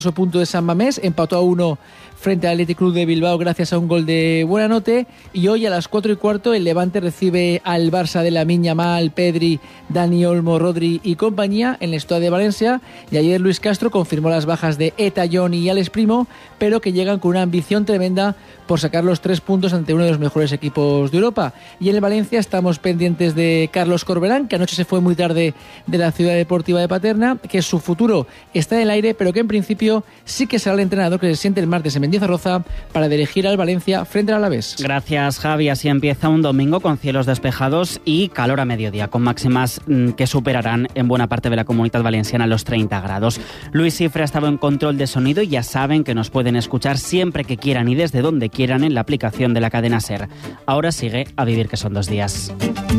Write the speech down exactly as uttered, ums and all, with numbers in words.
punto de San Mamés, empató a uno frente al Athletic Club de Bilbao gracias a un gol de Buenanote, y hoy a las cuatro y cuarto el Levante recibe al Barça de Lamine Yamal, Pedri, Dani Olmo, Rodri y compañía en el Estadio de Valencia, y ayer Luis Castro confirmó las bajas de Eta, John y Alex Primo, pero que llegan con una ambición tremenda por sacar los tres puntos ante uno de los mejores equipos de Europa. Y en el Valencia estamos pendientes de Carlos Corberán, que anoche se fue muy tarde de la Ciudad Deportiva de Paterna, que su futuro está en el aire, pero que en principio sí que será el entrenador que se siente el martes en Mendizorroza para dirigir al Valencia frente al Alavés. Gracias, Javi. Así empieza un domingo con cielos despejados y calor a mediodía, con máximas mmm, que superarán en buena parte de la Comunitat Valenciana los treinta grados. Luis Cifre ha estado en control de sonido y ya saben que nos pueden escuchar siempre que quieran y desde donde quieran en la aplicación de la cadena SER. Ahora sigue A Vivir, que son dos días.